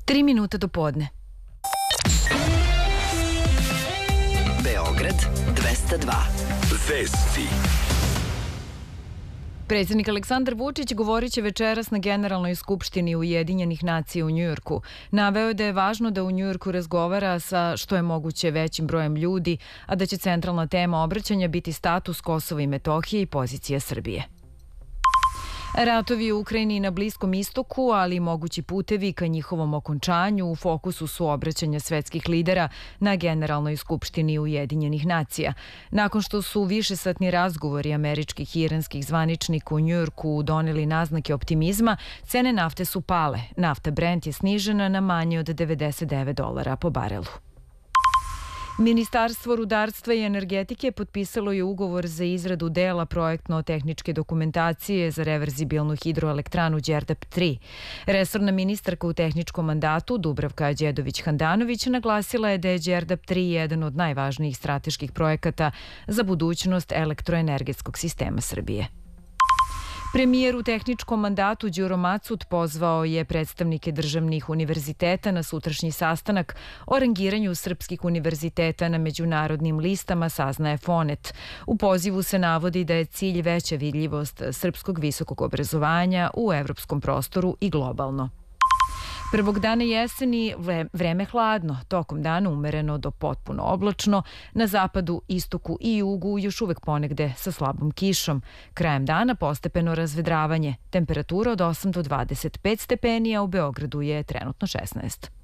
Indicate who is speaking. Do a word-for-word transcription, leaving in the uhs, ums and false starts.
Speaker 1: Tri minuta do podne.
Speaker 2: Beograd dvesta dva. Vesti.
Speaker 1: Predsjednik Aleksandar Vučić govorit će večeras na Generalnoj skupštini Ujedinjenih nacija u Njujorku. Naveo je da je važno da u Njujorku razgovara sa što je moguće većim brojem ljudi, a da će centralna tema obraćanja biti status Kosova i Metohije i pozicija Srbije. Ratovi u Ukrajini i na Bliskom istoku, ali i mogući putevi ka njihovom okončanju u fokusu su obraćanja svetskih lidera na Generalnoj skupštini Ujedinjenih nacija. Nakon što su višesatni razgovori američkih i iranskih zvaničnika u Njujorku doneli naznake optimizma, cene nafte su pale. Nafta Brent je snižena na manje od devedeset devet dolara po barelu. Ministarstvo rudarstva i energetike potpisalo je ugovor za izradu dela projektno-tehničke dokumentacije za reverzibilnu hidroelektranu Đerdap tri. Resorna ministarka u tehničkom mandatu Dubravka Đedović-Handanović naglasila je da je Đerdap tri jedan od najvažnijih strateških projekata za budućnost elektroenergetskog sistema Srbije. Premijer u tehničkom mandatu Đuro Macut pozvao je predstavnike državnih univerziteta na sutrašnji sastanak o rangiranju srpskih univerziteta na međunarodnim listama, saznaje Fonet. U pozivu se navodi da je cilj veća vidljivost srpskog visokog obrazovanja u evropskom prostoru i globalno. Prvog dana jeseni vreme hladno, tokom dana umereno do potpuno oblačno, na zapadu, istoku i jugu još uvek ponegde sa slabom kišom. Krajem dana postepeno razvedravanje, temperatura od osam do dvadeset pet stepeni, a u Beogradu je trenutno šesnaest.